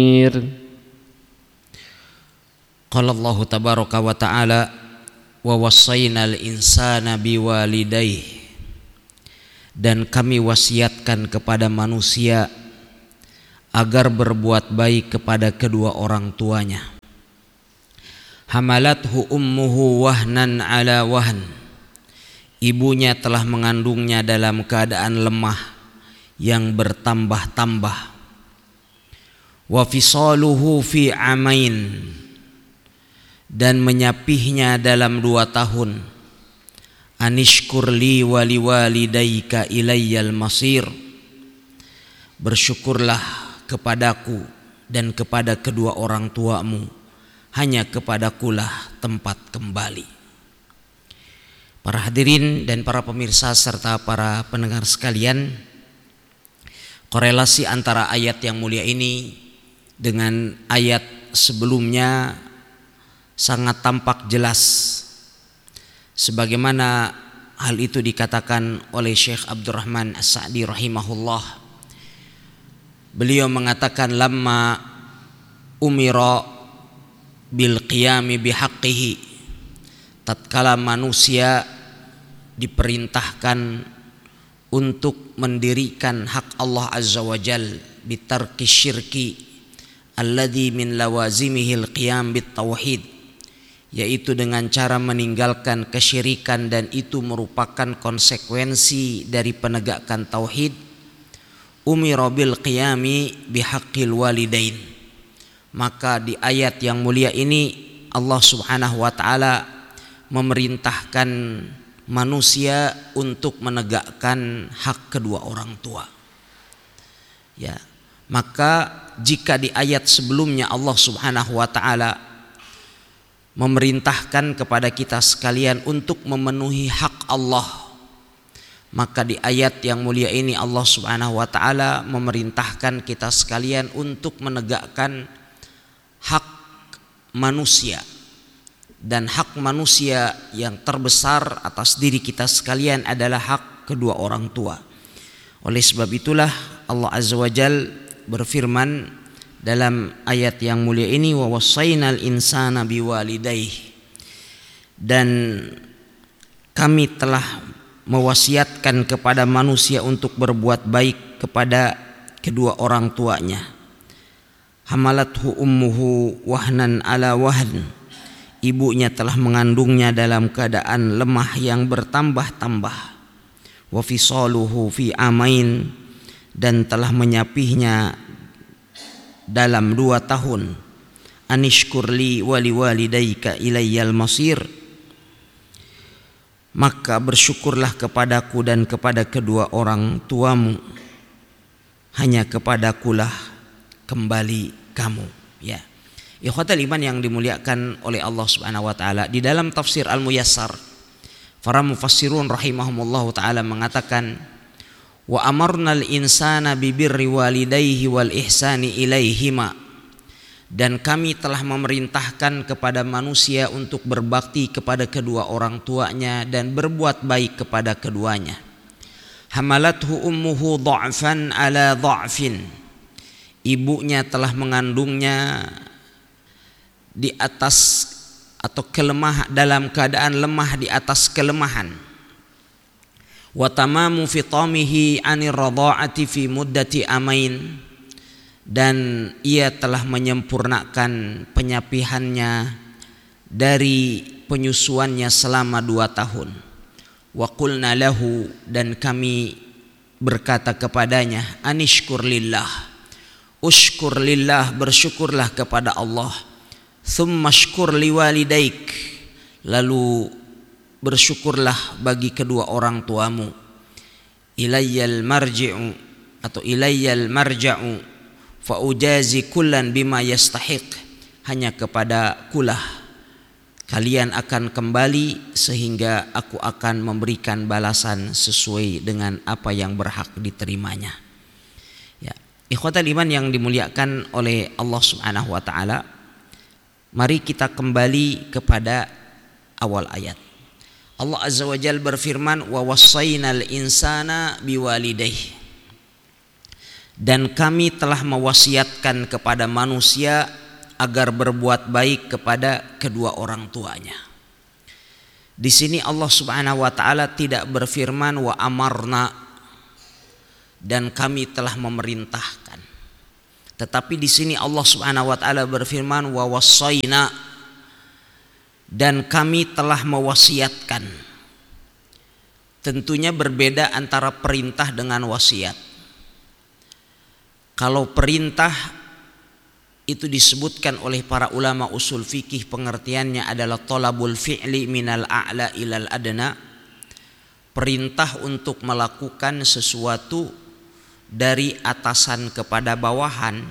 Qala Allah tabaraka wa ta'ala wa wassaynal insana biwalidayhi, dan kami wasiatkan kepada manusia agar berbuat baik kepada kedua orang tuanya. Hamalathu ummuhu wahnan ala wahn, ibunya telah mengandungnya dalam keadaan lemah yang bertambah-tambah. Wa fisaluhu fi amain, dan menyapihnya dalam 2 tahun. Anishkur li wa liwalidayka ilayyal masir, bersyukurlah kepadaku dan kepada kedua orang tuamu, hanya kepadakulah tempat kembali. Para hadirin dan para pemirsa serta para pendengar sekalian, korelasi antara ayat yang mulia ini dengan ayat sebelumnya sangat tampak jelas, sebagaimana hal itu dikatakan oleh Syekh Abdurrahman As-Sa'di rahimahullah. Beliau mengatakan, lamma umira bil qiyami bihaqqihi, tatkala manusia diperintahkan untuk mendirikan hak Allah Azza wa Jal bitarki syirki alladhi min lawazimihil qiyam bit tauhid, yaitu dengan cara meninggalkan kesyirikan, dan itu merupakan konsekuensi dari penegakan tauhid. Umira bil qiyami bihaqqil walidain, maka di ayat yang mulia ini Allah Subhanahu wa taala memerintahkan manusia untuk menegakkan hak kedua orang tua. Ya, maka jika di ayat sebelumnya Allah Subhanahu wa taala memerintahkan kepada kita sekalian untuk memenuhi hak Allah, maka di ayat yang mulia ini Allah Subhanahu wa taala memerintahkan kita sekalian untuk menegakkan hak manusia. Dan hak manusia yang terbesar atas diri kita sekalian adalah hak kedua orang tua. Oleh sebab itulah Allah Azza wa Jal berfirman dalam ayat yang mulia ini, wa wassaynal insana biwalidayhi, dan kami telah mewasiatkan kepada manusia untuk berbuat baik kepada kedua orang tuanya. Hamalathu ummuhu wahnan ala wahn, ibunya telah mengandungnya dalam keadaan lemah yang bertambah-tambah. Wa fisaluhu fi amain, dan telah menyapihnya dalam 2 tahun. Anishkur li wa liwalidayka ilayyal masir, maka bersyukurlah kepadaku dan kepada kedua orang tuamu, hanya kepadakulah kembali kamu. Ya, ikhwatal iman yang dimuliakan oleh Allah Subhanahu wa taala, di dalam tafsir Al-Muyassar para mufassirun rahimahumullah taala mengatakan, wa amarnal insana bibirri walidayhi wal ihsani ilaihima, dan kami telah memerintahkan kepada manusia untuk berbakti kepada kedua orang tuanya dan berbuat baik kepada keduanya. Hamalathu ummuhu dha'fan ala dha'fin, ibunya telah mengandungnya di atas atau dalam keadaan lemah di atas kelemahan. Wa tamamu fitamihi anir radha'ati fi muddati amain, dan ia telah menyempurnakan penyapihannya dari penyusuannya selama 2 tahun. Wa qulna lahu, dan kami berkata kepadanya, anishkur lillah, ushkur lillah, bersyukurlah kepada Allah. Thumma shkur liwalidaik, lalu bersyukurlah bagi kedua orang tuamu. Ilayyal marji'u atau ilayyal marja'u fa ujazi kullan bima yastahiq, hanya kepada kulah kalian akan kembali sehingga aku akan memberikan balasan sesuai dengan apa yang berhak diterimanya. Ya, ikhwatal iman yang dimuliakan oleh Allah Subhanahu wa taala, mari kita kembali kepada awal ayat. Allah Azza wa Jalla berfirman, wa wassaynal insana biwalidayhi, Dan kami telah mewasiatkan kepada manusia agar berbuat baik kepada kedua orang tuanya. Di sini Allah Subhanahu wa taala tidak berfirman wa amarna, dan kami telah memerintahkan. Tetapi di sini Allah Subhanahu wa taala berfirman wa wasaina, dan kami telah mewasiatkan. Tentunya berbeda antara perintah dengan wasiat. Kalau perintah itu disebutkan oleh para ulama usul fikih, pengertiannya adalah thalabul fi'li minal a'la ilal adna, perintah untuk melakukan sesuatu dari atasan kepada bawahan.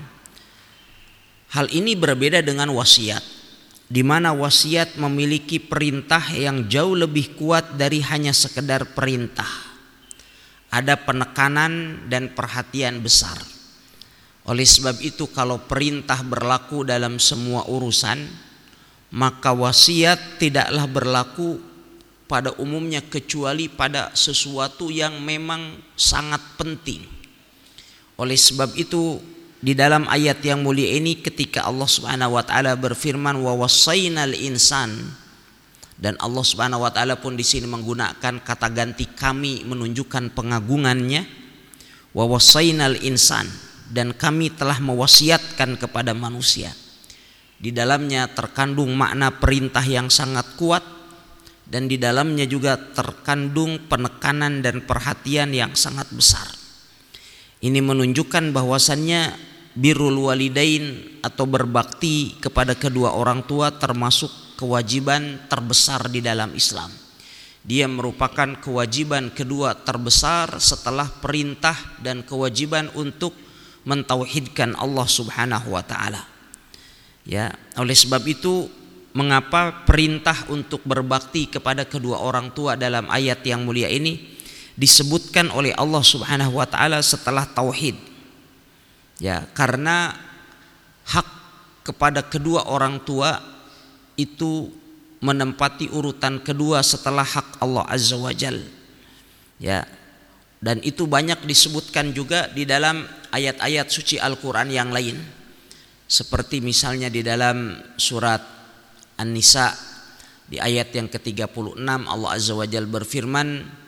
Hal ini berbeda dengan wasiat, di mana wasiat memiliki perintah yang jauh lebih kuat dari hanya sekedar perintah. Ada penekanan dan perhatian besar. Oleh sebab itu, kalau perintah berlaku dalam semua urusan, maka wasiat tidaklah berlaku pada umumnya kecuali pada sesuatu yang memang sangat penting. Oleh sebab itu, di dalam ayat yang mulia ini ketika Allah Subhanahu wa taala berfirman wa wassaynal insan, dan Allah Subhanahu wa taala pun di sini menggunakan kata ganti kami menunjukkan pengagungannya, wa wassaynal insan, dan kami telah mewasiatkan kepada manusia. Di dalamnya terkandung makna perintah yang sangat kuat, dan di dalamnya juga terkandung penekanan dan perhatian yang sangat besar. Ini menunjukkan bahwasannya birrul walidain atau berbakti kepada kedua orang tua termasuk kewajiban terbesar di dalam Islam. Dia merupakan kewajiban kedua terbesar setelah perintah dan kewajiban untuk mentauhidkan Allah Subhanahu wa taala. Ya, oleh sebab itu mengapa perintah untuk berbakti kepada kedua orang tua dalam ayat yang mulia ini disebutkan oleh Allah Subhanahu wa taala setelah tauhid? Ya, karena hak kepada kedua orang tua itu menempati urutan kedua setelah hak Allah Azza wa Jalla. Ya. Dan itu banyak disebutkan juga di dalam ayat-ayat suci Al-Quran yang lain. Seperti misalnya di dalam surat An-Nisa di ayat yang ke-36 Allah Azza wa Jalla berfirman,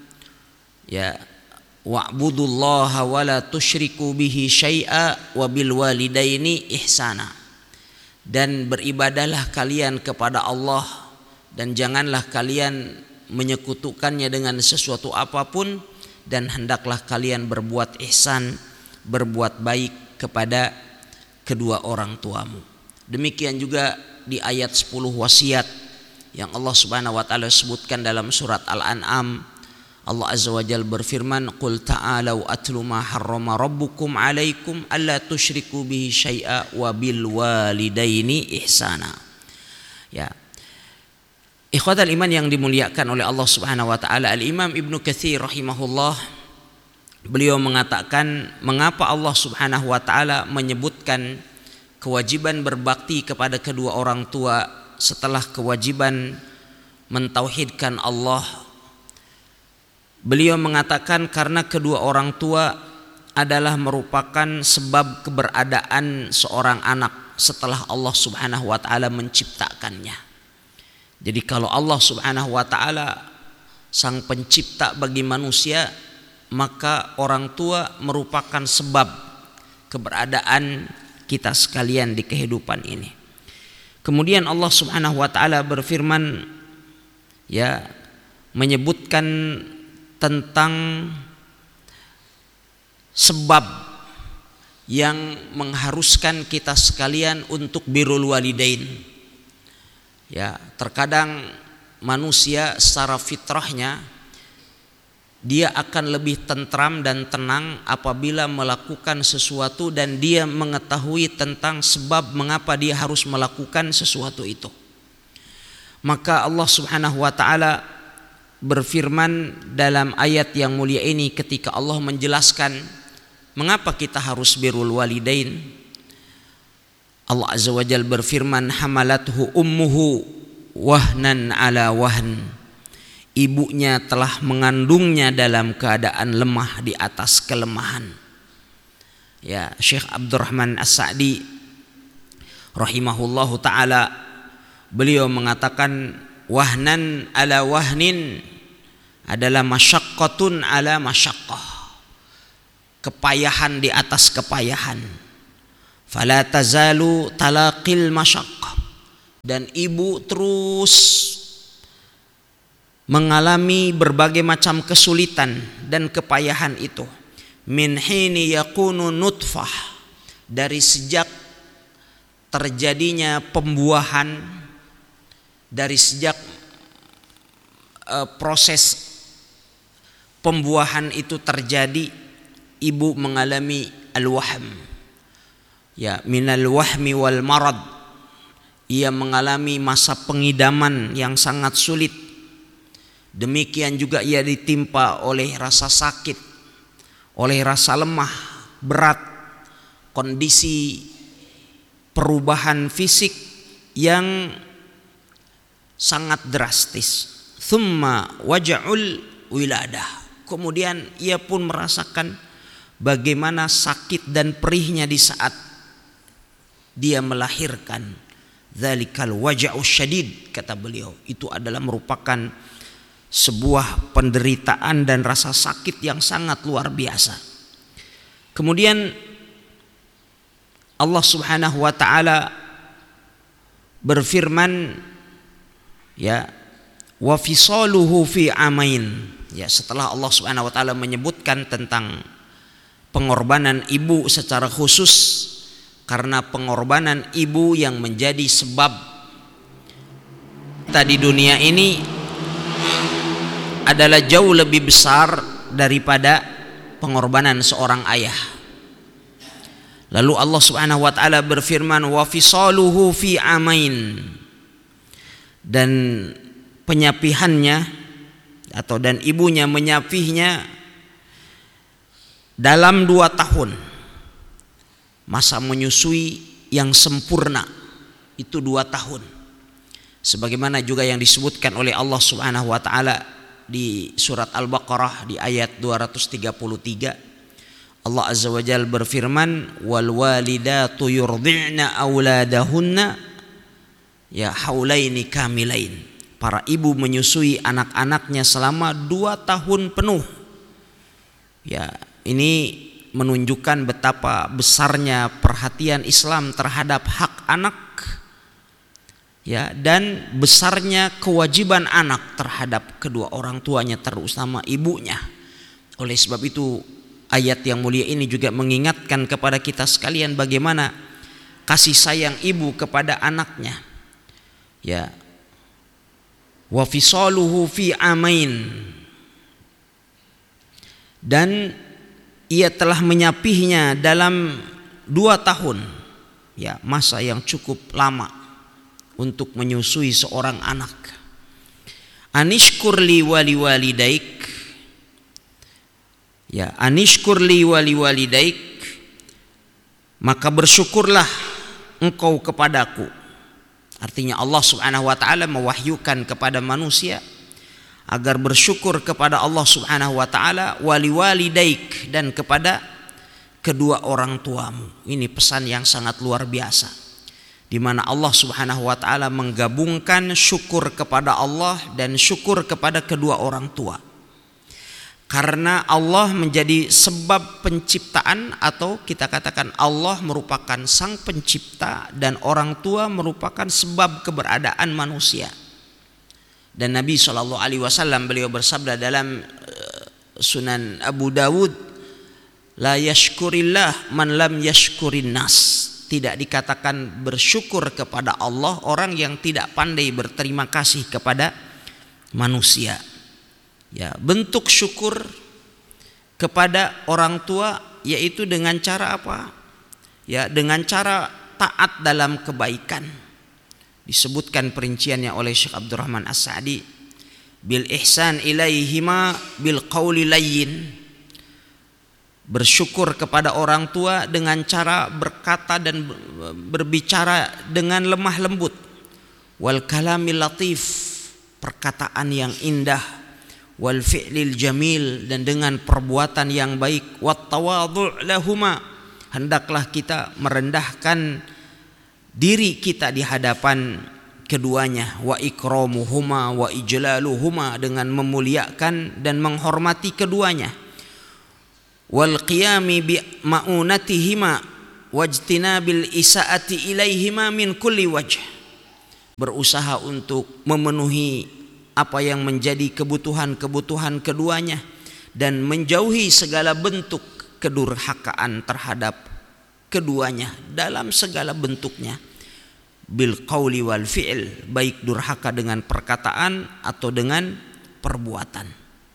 ya, wa'budullaha wa la tusyriku bihi syai'a wa bil walidaini ihsana. Dan beribadahlah kalian kepada Allah dan janganlah kalian menyekutukannya dengan sesuatu apapun, dan hendaklah kalian berbuat ihsan, berbuat baik kepada kedua orang tuamu. Demikian juga di ayat 10 wasiat yang Allah Subhanahu wa taala sebutkan dalam surat Al-An'am. Allah Azza wa Jalla berfirman, qul ta'alau atlu ma harrama rabbukum 'alaikum alla tusyriku bihi syai'a wa bil walidaini ihsana. Ya. Ikhwatal iman yang dimuliakan oleh Allah Subhanahu wa taala, Al-Imam Ibnu Katsir rahimahullah, beliau mengatakan mengapa Allah Subhanahu wa taala menyebutkan kewajiban berbakti kepada kedua orang tua setelah kewajiban mentauhidkan Allah. Beliau mengatakan karena kedua orang tua adalah merupakan sebab keberadaan seorang anak setelah Allah Subhanahu wa taala menciptakannya. Jadi kalau Allah Subhanahu wa taala sang pencipta bagi manusia, maka orang tua merupakan sebab keberadaan kita sekalian di kehidupan ini. Kemudian Allah Subhanahu wa taala berfirman, ya, menyebutkan tentang sebab yang mengharuskan kita sekalian untuk birrul walidain. Ya, terkadang manusia secara fitrahnya dia akan lebih tentram dan tenang apabila melakukan sesuatu dan dia mengetahui tentang sebab mengapa dia harus melakukan sesuatu itu. Maka Allah Subhanahu wa taala berfirman dalam ayat yang mulia ini ketika Allah menjelaskan mengapa kita harus birrul walidain. Allah Azza wa Jalla berfirman, hamalathu ummuhu wahnan ala wahn. Ibunya telah mengandungnya dalam keadaan lemah di atas kelemahan. Ya, Syekh Abdurrahman As-Sa'di rahimahullahu taala, beliau mengatakan wahnan ala wahnin adalah masyaqqatun ala masyaqqah, kepayahan di atas kepayahan. Fala tazalu talaqil masyaqqah, dan ibu terus mengalami berbagai macam kesulitan dan kepayahan itu. Min hini yakunu nutfah, dari sejak terjadinya pembuahan, dari sejak proses pembuahan itu terjadi, ibu mengalami al-wahm, ya, minal wahmi wal marad, ia mengalami masa pengidaman yang sangat sulit. Demikian juga ia ditimpa oleh rasa sakit, oleh rasa lemah, berat, kondisi perubahan fisik yang sangat drastis. Thumma waja'ul wiladah, kemudian ia pun merasakan bagaimana sakit dan perihnya di saat dia melahirkan. Dzalikal waja'us syadid, kata beliau, itu adalah merupakan sebuah penderitaan dan rasa sakit yang sangat luar biasa. Kemudian Allah Subhanahu wa taala berfirman, ya, wa fisaluhu fi amain. Ya, setelah Allah Subhanahu wa taala menyebutkan tentang pengorbanan ibu secara khusus, karena pengorbanan ibu yang menjadi sebab kita di dunia ini adalah jauh lebih besar daripada pengorbanan seorang ayah. Lalu Allah Subhanahu wa taala berfirman wa fisaluhu fi amain, dan penyapihannya atau dan ibunya menyapihnya dalam 2 tahun. Masa menyusui yang sempurna itu 2 tahun. Sebagaimana juga yang disebutkan oleh Allah Subhanahu wa taala di surat Al-Baqarah di ayat 233, Allah Azza wa Jalla berfirman wal walidatu yurdi'na auladahunna ya haulaini kamilain. Para ibu menyusui anak-anaknya selama 2 tahun penuh. Ya, ini menunjukkan betapa besarnya perhatian Islam terhadap hak anak, ya, dan besarnya kewajiban anak terhadap kedua orang tuanya, terutama ibunya. Oleh sebab itu ayat yang mulia ini juga mengingatkan kepada kita sekalian bagaimana kasih sayang ibu kepada anaknya. Ya, wa fisaluhu fi amain, dan ia telah menyapihnya dalam 2 tahun, ya, masa yang cukup lama untuk menyusui seorang anak. Anishkur li wali walidaik, ya, anishkur li wali walidaik, maka bersyukurlah engkau kepadaku. Artinya Allah Subhanahu wa taala mewahyukan kepada manusia agar bersyukur kepada Allah Subhanahu wa taala, wali walidaik, dan kepada kedua orang tuamu. Ini pesan yang sangat luar biasa, di mana Allah Subhanahu wa taala menggabungkan syukur kepada Allah dan syukur kepada kedua orang tua. Karena Allah menjadi sebab penciptaan, atau kita katakan Allah merupakan sang pencipta dan orang tua merupakan sebab keberadaan manusia. Dan Nabi SAW beliau bersabda dalam Sunan Abu Dawud, la yashkurillah man lam yashkurin nas. Tidak dikatakan bersyukur kepada Allah orang yang tidak pandai berterima kasih kepada manusia. Ya, bentuk syukur kepada orang tua yaitu dengan cara apa? Ya, dengan cara taat dalam kebaikan. Disebutkan perinciannya oleh Syekh Abdurrahman As-Sa'di, bil ihsan ilaihima bil qauli layyin. Bersyukur kepada orang tua dengan cara berkata dan berbicara dengan lemah lembut. Wal kalamil latif, perkataan yang indah. Wal fi'lil jamil, dan dengan perbuatan yang baik. Wat tawadhu' lahuma, hendaklah kita merendahkan diri kita di hadapan keduanya, wa ikramuhuma wa ijlaluhuma, dengan memuliakan dan menghormati keduanya, wal qiyami bi ma'unatihima wajtinabil isaati ilaihima min kulli wajh, berusaha untuk memenuhi apa yang menjadi kebutuhan-kebutuhan keduanya dan menjauhi segala bentuk kedurhakaan terhadap keduanya dalam segala bentuknya, bil qauli wal fi'l, baik durhaka dengan perkataan atau dengan perbuatan.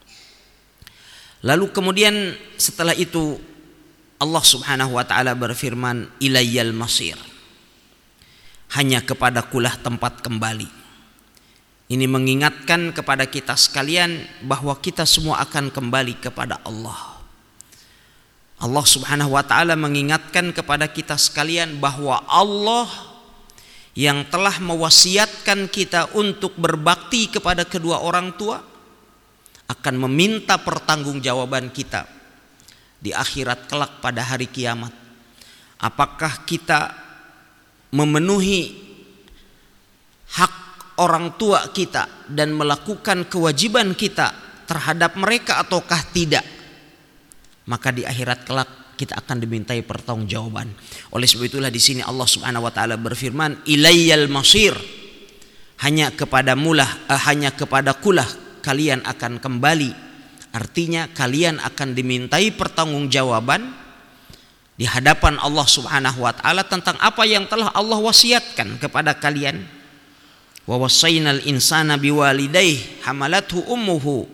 Lalu kemudian setelah itu Allah Subhanahu wa taala berfirman, ilayyal masir, hanya kepadakulah tempat kembali. Ini mengingatkan kepada kita sekalian bahwa kita semua akan kembali kepada Allah. Allah Subhanahu wa taala mengingatkan kepada kita sekalian bahwa Allah yang telah mewasiatkan kita untuk berbakti kepada kedua orang tua akan meminta pertanggungjawaban kita di akhirat kelak pada hari kiamat. Apakah kita memenuhi hak orang tua kita dan melakukan kewajiban kita terhadap mereka ataukah tidak? Maka di akhirat kelak kita akan dimintai pertanggungjawaban. Oleh sebab itulah di sini Allah Subhanahu wa taala berfirman, ilayyal masir, hanya kepadakulah kalian akan kembali. Artinya kalian akan dimintai pertanggungjawaban di hadapan Allah Subhanahu wa taala tentang apa yang telah Allah wasiatkan kepada kalian. Wa wasainal insana biwalidayhi hamalathu ummuhu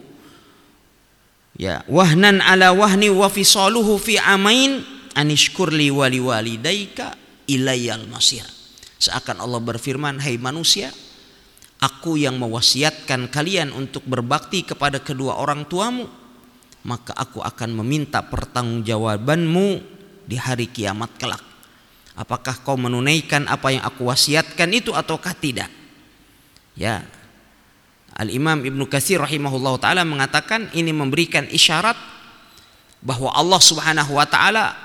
wahnan ala wahni wa fisaluhu fi amain anishkurli wa liwalidayka ilayyal masir. Seakan Allah berfirman, hai manusia, aku yang mewasiatkan kalian untuk berbakti kepada kedua orang tuamu, maka aku akan meminta pertanggungjawabanmu di hari kiamat kelak. Apakah kau menunaikan apa yang aku wasiatkan itu ataukah tidak? Ya, Al-Imam Ibnu Katsir rahimahullah ta'ala mengatakan ini memberikan isyarat bahwa Allah Subhanahu wa ta'ala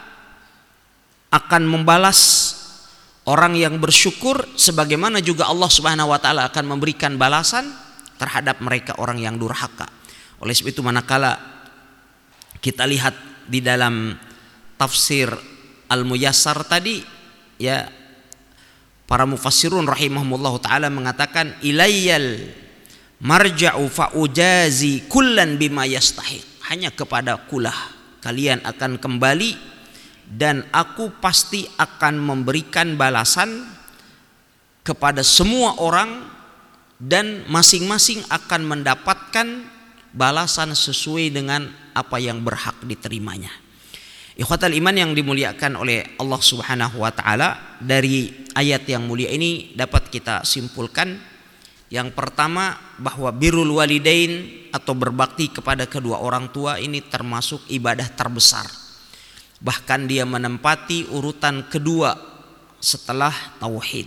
akan membalas orang yang bersyukur, sebagaimana juga Allah Subhanahu wa ta'ala akan memberikan balasan terhadap mereka orang yang durhaka. Oleh sebab itu manakala kita lihat di dalam tafsir Al-Muyassar tadi, ya, para mufassirun rahimahumullah ta'ala mengatakan ilayyal marja'u fa'ujazi kullan bima yastahiq, hanya kepadakulah kalian akan kembali dan aku pasti akan memberikan balasan kepada semua orang dan masing-masing akan mendapatkan balasan sesuai dengan apa yang berhak diterimanya. Ikhwatal iman yang dimuliakan oleh Allah Subhanahu wa taala, dari ayat yang mulia ini dapat kita simpulkan yang pertama bahwa birrul walidain atau berbakti kepada kedua orang tua ini termasuk ibadah terbesar. Bahkan dia menempati urutan kedua setelah tauhid.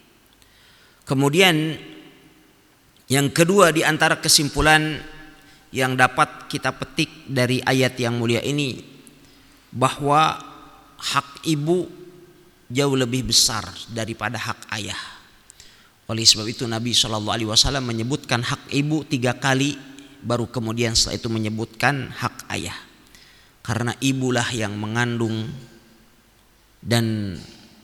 Kemudian yang kedua di antara kesimpulan yang dapat kita petik dari ayat yang mulia ini, bahwa hak ibu jauh lebih besar daripada hak ayah. Oleh sebab itu Nabi SAW menyebutkan hak ibu 3 kali, baru kemudian setelah itu menyebutkan hak ayah. Karena ibulah yang mengandung dan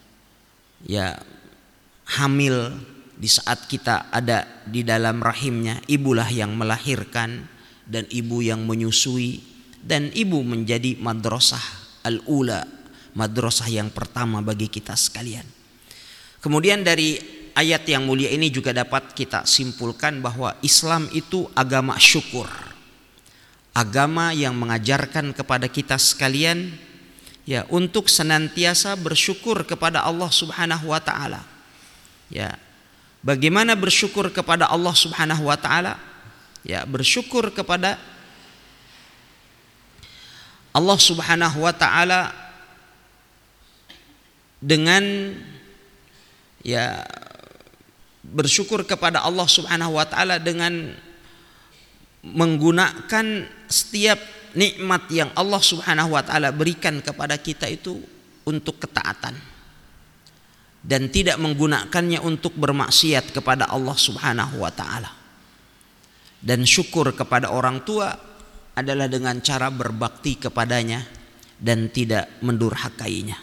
ya hamil di saat kita ada di dalam rahimnya, ibulah yang melahirkan dan ibu yang menyusui, dan ibu menjadi madrasah al-ula, madrasah yang pertama bagi kita sekalian. Kemudian dari ayat yang mulia ini juga dapat kita simpulkan bahwa Islam itu agama syukur, agama yang mengajarkan kepada kita sekalian ya untuk senantiasa bersyukur kepada Allah Subhanahu wa taala. Ya, bagaimana bersyukur kepada Allah Subhanahu wa taala? Ya, bersyukur kepada Allah Subhanahu wa taala dengan ya bersyukur kepada Allah Subhanahu wa taala dengan menggunakan setiap nikmat yang Allah Subhanahu wa taala berikan kepada kita itu untuk ketaatan dan tidak menggunakannya untuk bermaksiat kepada Allah Subhanahu wa taala. Dan syukur kepada orang tua adalah dengan cara berbakti kepadanya dan tidak mendurhakainya.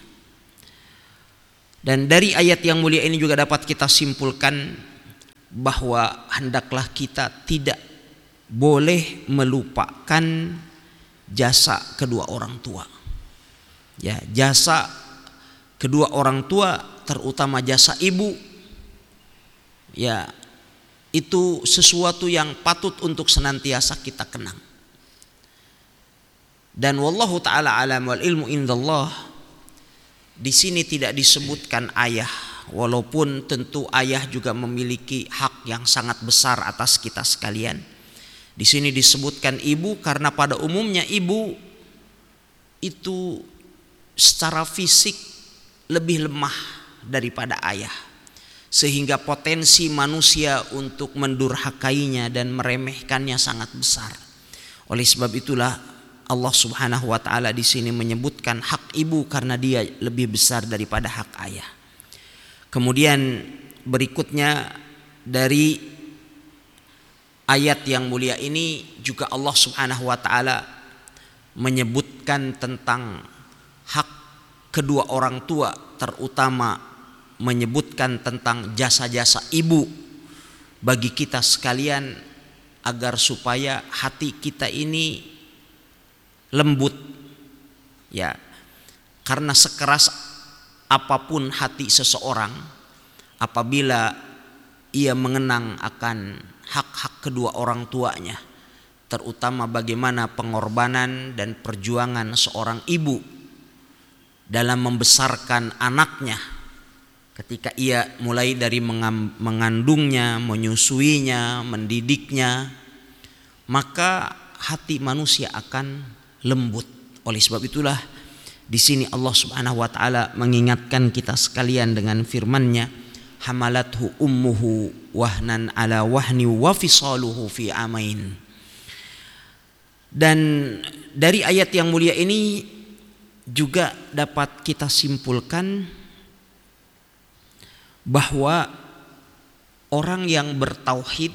Dan dari ayat yang mulia ini juga dapat kita simpulkan bahwa hendaklah kita tidak boleh melupakan jasa kedua orang tua. Ya, jasa kedua orang tua, terutama jasa ibu, ya, itu sesuatu yang patut untuk senantiasa kita kenang. Dan wallahu taala alam wal ilmu indallah, di sini tidak disebutkan ayah, walaupun tentu ayah juga memiliki hak yang sangat besar atas kita sekalian. Di sini disebutkan ibu karena pada umumnya ibu itu secara fisik lebih lemah daripada ayah, sehingga potensi manusia untuk mendurhakainya dan meremehkannya sangat besar. Oleh sebab itulah Allah Subhanahu wa taala di sini menyebutkan hak ibu karena dia lebih besar daripada hak ayah. Kemudian berikutnya dari ayat yang mulia ini juga Allah Subhanahu wa taala menyebutkan tentang hak kedua orang tua, terutama menyebutkan tentang jasa-jasa ibu bagi kita sekalian agar supaya hati kita ini lembut, ya, karena sekeras apapun hati seseorang, apabila ia mengenang akan hak-hak kedua orang tuanya, terutama bagaimana pengorbanan dan perjuangan seorang ibu dalam membesarkan anaknya ketika ia mulai dari mengandungnya, menyusuinya, mendidiknya, maka hati manusia akan lembut. Oleh sebab itulah di sini Allah Subhanahu wa taala mengingatkan kita sekalian dengan firman-Nya, hamalathu ummuhu wahnan ala wahni wa fisaluhu fi amain. Dan dari ayat yang mulia ini juga dapat kita simpulkan bahwa orang yang bertauhid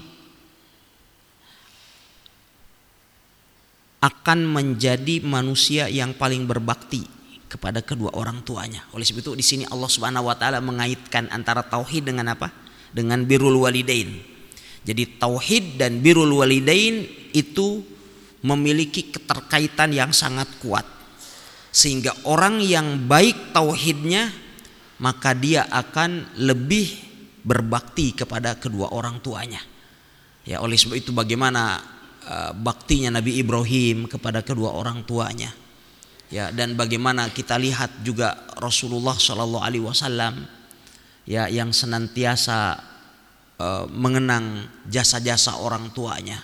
akan menjadi manusia yang paling berbakti kepada kedua orang tuanya. Oleh sebab itu di sini Allah Subhanahu wa taala mengaitkan antara tauhid dengan apa? Dengan birrul walidain. Jadi tauhid dan birrul walidain itu memiliki keterkaitan yang sangat kuat. Sehingga orang yang baik tauhidnya, maka dia akan lebih berbakti kepada kedua orang tuanya. Ya, oleh sebab itu bagaimana baktinya Nabi Ibrahim kepada kedua orang tuanya. Ya, dan bagaimana kita lihat juga Rasulullah Shallallahu Alaihi Wasallam, ya, yang senantiasa mengenang jasa-jasa orang tuanya,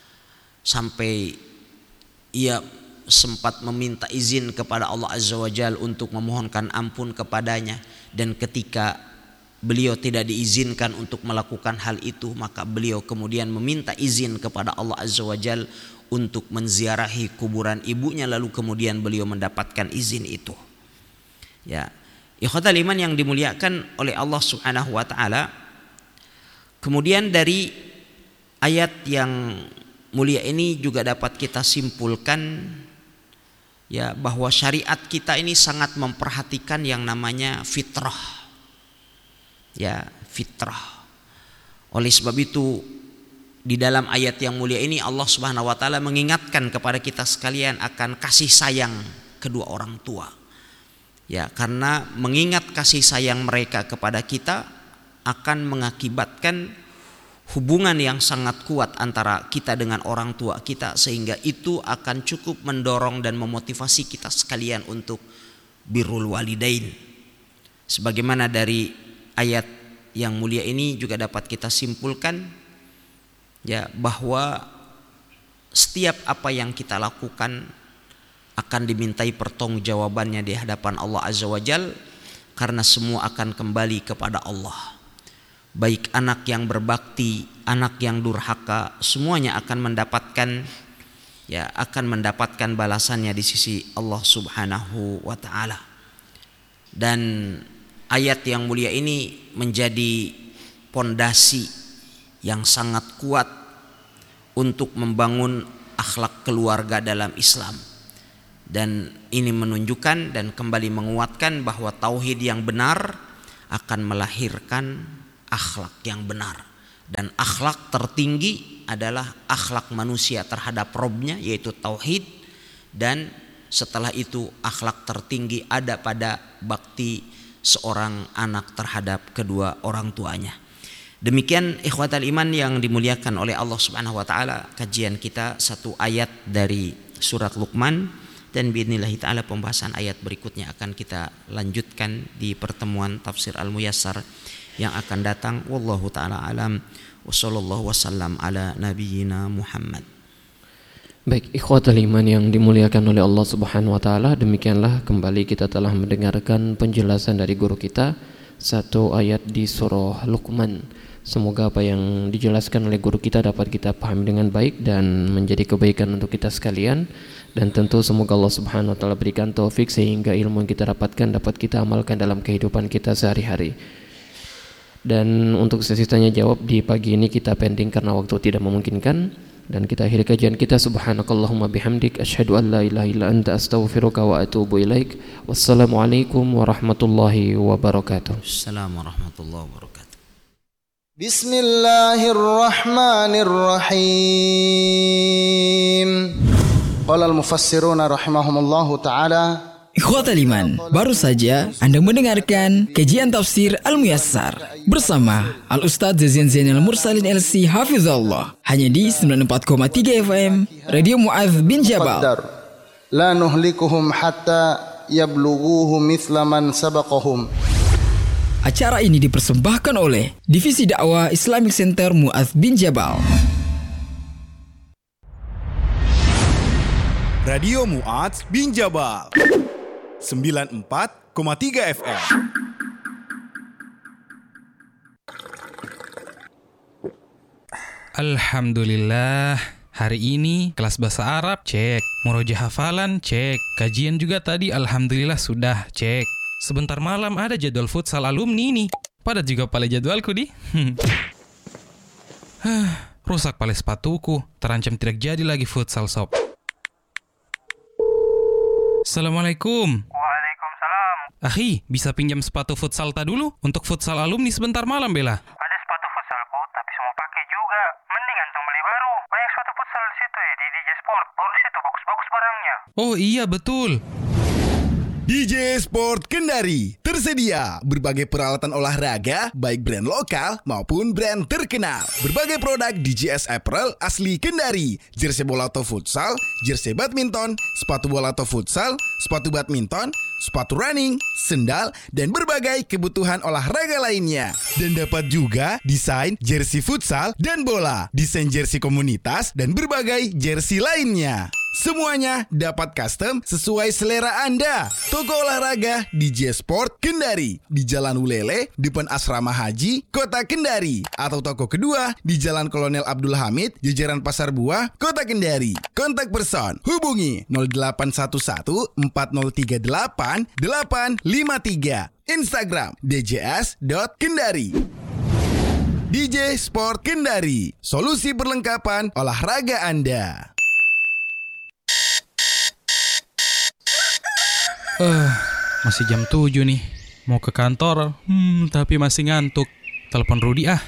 sampai ia sempat meminta izin kepada Allah Azza wa Jalla untuk memohonkan ampun kepadanya, dan ketika beliau tidak diizinkan untuk melakukan hal itu, maka beliau kemudian meminta izin kepada Allah Azza wa Jalla untuk menziarahi kuburan ibunya, lalu kemudian beliau mendapatkan izin itu. Ya, ikhwatal iman yang dimuliakan oleh Allah Subhanahu wa taala. Kemudian dari ayat yang mulia ini juga dapat kita simpulkan, ya, bahwa syariat kita ini sangat memperhatikan yang namanya fitrah. Ya, fitrah. Oleh sebab itu di dalam ayat yang mulia ini Allah Subhanahu wa taala mengingatkan kepada kita sekalian akan kasih sayang kedua orang tua. Ya, karena mengingat kasih sayang mereka kepada kita akan mengakibatkan hubungan yang sangat kuat antara kita dengan orang tua kita, sehingga itu akan cukup mendorong dan memotivasi kita sekalian untuk birrul walidain. Sebagaimana dari ayat yang mulia ini juga dapat kita simpulkan, ya, bahwa setiap apa yang kita lakukan akan dimintai pertanggungjawabannya di hadapan Allah Azza wa Jalla, karena semua akan kembali kepada Allah. Baik anak yang berbakti, anak yang durhaka, semuanya akan mendapatkan balasannya di sisi Allah Subhanahu wa taala. Dan ayat yang mulia ini menjadi pondasi yang sangat kuat untuk membangun akhlak keluarga dalam Islam. Dan ini menunjukkan dan kembali menguatkan bahwa tauhid yang benar akan melahirkan akhlak yang benar. Dan akhlak tertinggi adalah akhlak manusia terhadap Robnya, yaitu tauhid. Dan setelah itu akhlak tertinggi ada pada bakti seorang anak terhadap kedua orang tuanya. Demikian ikhwatal iman yang dimuliakan oleh Allah Subhanahu wa taala, kajian kita satu ayat dari surat Luqman, dan biidznillah taala pembahasan ayat berikutnya akan kita lanjutkan di pertemuan tafsir Al-Muyassar yang akan datang. Wallahu taala alam, wa sallallahu wasallam ala nabiyyina Muhammad. Baik, ikhwatal iman yang dimuliakan oleh Allah Subhanahu wa taala, demikianlah kembali kita telah mendengarkan penjelasan dari guru kita satu ayat di surah Luqman. Semoga apa yang dijelaskan oleh guru kita dapat kita pahami dengan baik dan menjadi kebaikan untuk kita sekalian. Dan tentu semoga Allah Subhanahu wa taala berikan taufik sehingga ilmu yang kita dapatkan dapat kita amalkan dalam kehidupan kita sehari-hari. Dan untuk sesi tanya jawab di pagi ini kita pending karena waktu tidak memungkinkan, dan kita akhiri kajian kita. Subhanakallahumma bihamdik asyhadu an la ilaha illa anta astaghfiruka wa atubu ilaik. Wassalamualaikum warahmatullahi wabarakatuh. Assalamualaikum warahmatullahi wabarakatuh. Bismillahirrahmanirrahim. Qala al-mufassiruna rahimahumullahu ta'ala. Ikhwatal iman, baru saja Anda mendengarkan kajian tafsir Al-Muyassar bersama Al-Ustadz Zazian Zainal Mursalin LC Hafizahullah, hanya di 94,3 FM Radio Mu'adz bin Jabal. La nuhlikuhum hatta yablughuhu mithla man sabaqahum. Acara ini dipersembahkan oleh Divisi Dakwah Islamic Center Mu'adz bin Jabal. Radio Mu'adz bin Jabal 94,3 FM. Alhamdulillah, hari ini kelas bahasa Arab cek, murojaah hafalan cek, kajian juga tadi alhamdulillah sudah cek. Sebentar malam ada jadwal futsal alumni nih. Padat juga pala jadwalku di. Rusak pala sepatuku, terancam tidak jadi lagi futsal sob. Assalamualaikum. Waalaikumsalam. Akhi, bisa pinjam sepatu futsal ta dulu untuk futsal alumni sebentar malam bela? Ada sepatu futsalku, tapi semua pakai juga. Mending antum beli baru. Banyak sepatu futsal di situ ya, di DJ Sport. Baru situ bagus-bagus barangnya. Oh iya betul. DJ Sport Kendari tersedia berbagai peralatan olahraga baik brand lokal maupun brand terkenal. Berbagai produk DJS Apparel asli Kendari, jersey bola atau futsal, jersey badminton, sepatu bola atau futsal, sepatu badminton, sepatu running, sendal, dan berbagai kebutuhan olahraga lainnya. Dan dapat juga desain jersey futsal dan bola, desain jersey komunitas, dan berbagai jersey lainnya. Semuanya dapat custom sesuai selera Anda. Toko olahraga DJ Sport Kendari di Jalan Ulele, depan Asrama Haji, Kota Kendari. Atau toko kedua di Jalan Kolonel Abdul Hamid, jajaran Pasar Buah, Kota Kendari. Kontak person hubungi 0811 4038 853. Instagram djs.kendari. DJ Sport Kendari, solusi perlengkapan olahraga Anda. Masih jam 7 nih. Mau ke kantor, tapi masih ngantuk. Telepon Rudi ah.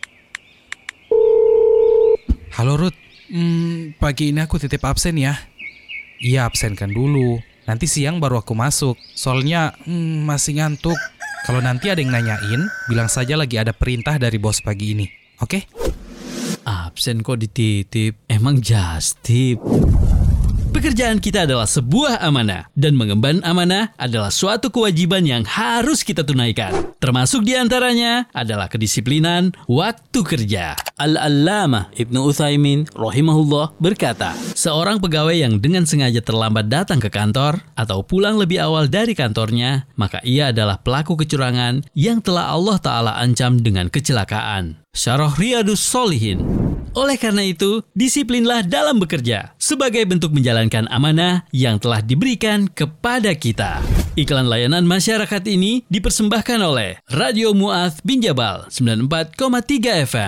Halo Rud, pagi ini aku titip absen ya. Iya, absenkan dulu. Nanti siang baru aku masuk. Soalnya masih ngantuk. Kalau nanti ada yang nanyain, bilang saja lagi ada perintah dari bos pagi ini. Oke? Absen kok dititip? Emang just tip? Pekerjaan kita adalah sebuah amanah, dan mengemban amanah adalah suatu kewajiban yang harus kita tunaikan. Termasuk diantaranya adalah kedisiplinan waktu kerja. Al-Allamah Ibnu Utsaimin rahimahullah berkata, seorang pegawai yang dengan sengaja terlambat datang ke kantor atau pulang lebih awal dari kantornya, maka ia adalah pelaku kecurangan yang telah Allah Ta'ala ancam dengan kecelakaan. Syarah Riyadus Shalihin. Oleh karena itu, disiplinlah dalam bekerja sebagai bentuk menjalankan amanah yang telah diberikan kepada kita. Iklan layanan masyarakat ini dipersembahkan oleh Radio Mu'adz bin Jabal 94,3 FM.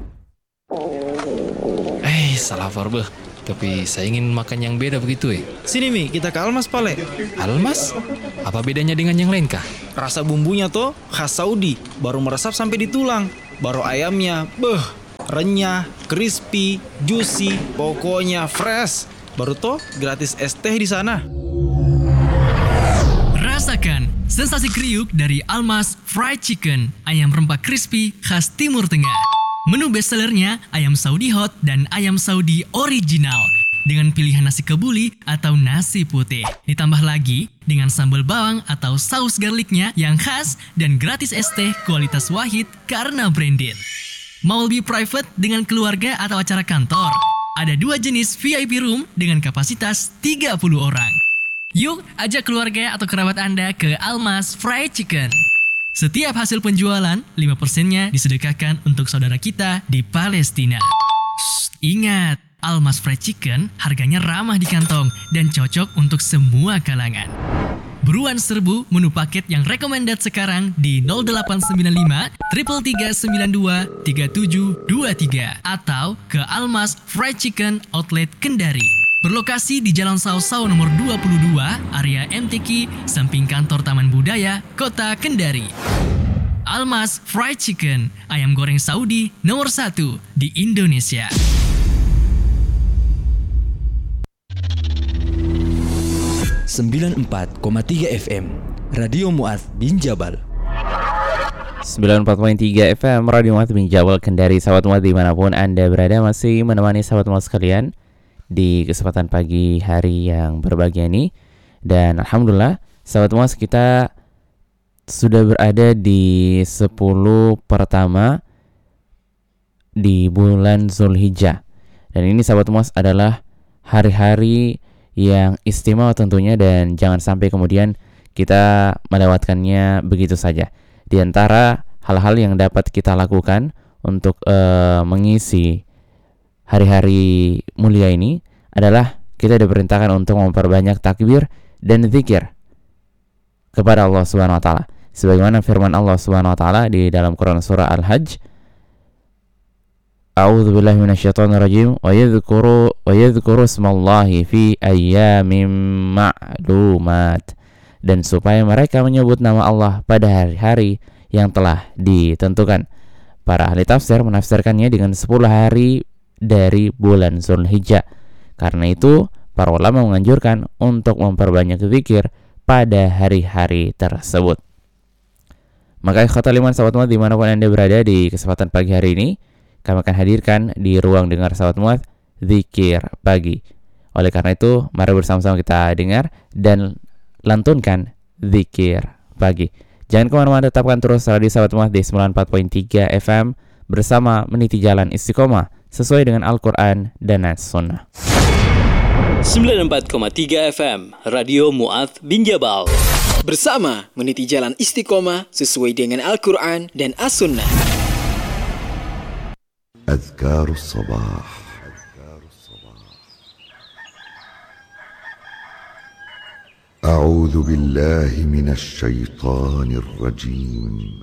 Salah Farbe. Tapi saya ingin makan yang beda begitu Sini Mi, kita ke Almas Pale. Almas? Apa bedanya dengan yang lain kah? Rasa bumbunya toh khas Saudi, baru meresap sampai di tulang. Baru ayamnya, renyah, crispy, juicy, pokoknya fresh. Baru toh gratis es teh di sana. Rasakan sensasi kriuk dari Almas Fried Chicken, ayam rempah crispy khas Timur Tengah. Menu bestsellernya ayam Saudi hot dan ayam Saudi original dengan pilihan nasi kebuli atau nasi putih. Ditambah lagi dengan sambal bawang atau saus garlicnya yang khas dan gratis es teh kualitas Wahid karena branded. Mau lebih private dengan keluarga atau acara kantor? Ada 2 jenis VIP room dengan kapasitas 30 orang. Yuk ajak keluarga atau kerabat Anda ke Almas Fried Chicken. Setiap hasil penjualan, 5%-nya disedekahkan untuk saudara kita di Palestina. Ingat, Almas Fried Chicken harganya ramah di kantong dan cocok untuk semua kalangan. Buruan serbu menu paket yang recommended sekarang di 0895 33392 3723 atau ke Almas Fried Chicken Outlet Kendari. Berlokasi di Jalan Sao-Sao nomor 22, area MTQ, samping kantor Taman Budaya, Kota Kendari. Almas Fried Chicken, ayam goreng Saudi nomor 1 di Indonesia. ...94,3 FM Radio Mu'adz bin Jabal. 94.3 FM Radio Mu'adz bin Jabal Kendari. Sahabat Mu'adz dimanapun Anda berada, masih menemani sahabat Mu'adz sekalian di kesempatan pagi hari yang berbahagia ini. Dan Alhamdulillah sahabat Mu'adz, kita sudah berada di 10 pertama di bulan Zulhijjah. Dan ini sahabat Mu'adz adalah hari-hari yang istimewa tentunya, dan jangan sampai kemudian kita melewatkannya begitu saja. Di antara hal-hal yang dapat kita lakukan untuk mengisi hari-hari mulia ini adalah kita diperintahkan untuk memperbanyak takbir dan zikir kepada Allah Subhanahu wa taala. Sebagaimana firman Allah Subhanahu wa taala di dalam Quran surah Al-Hajj, A'udzubillahi minasyaitonirrajim wa yadhkuru ismallahi fi ayyamin ma'lumat, dan supaya mereka menyebut nama Allah pada hari-hari yang telah ditentukan. Para ahli tafsir menafsirkannya dengan 10 hari dari bulan Zulhijjah. Karena itu, para ulama menganjurkan untuk memperbanyak zikir pada hari-hari tersebut. Maka ikhwatal iman sahabat Mu'adz dimanapun Anda berada, di kesempatan pagi hari ini kami akan hadirkan di ruang dengar sahabat Mu'adz zikir pagi. Oleh karena itu, mari bersama-sama kita dengar dan lantunkan zikir pagi. Jangan kemana-mana, tetapkan terus radio sahabat Mu'adz di 94.3 FM bersama meniti jalan istiqomah sesuai dengan Al-Quran dan As-Sunnah. 94,3 FM Radio Mu'adz bin Jabal, bersama meniti jalan istiqomah sesuai dengan Al-Quran dan As-Sunnah. أذكار الصباح. أعوذ بالله من الشيطان الرجيم.